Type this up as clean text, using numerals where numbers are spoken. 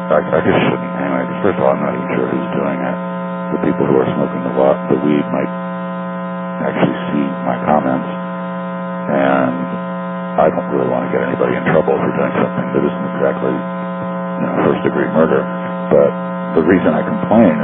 I just shouldn't anyway. First of all, I'm not even sure who's doing it. The people who are smoking the weed might actually see my comments, and I don't really want to get anybody in trouble for doing something that isn't exactly, first-degree murder. But the reason I complain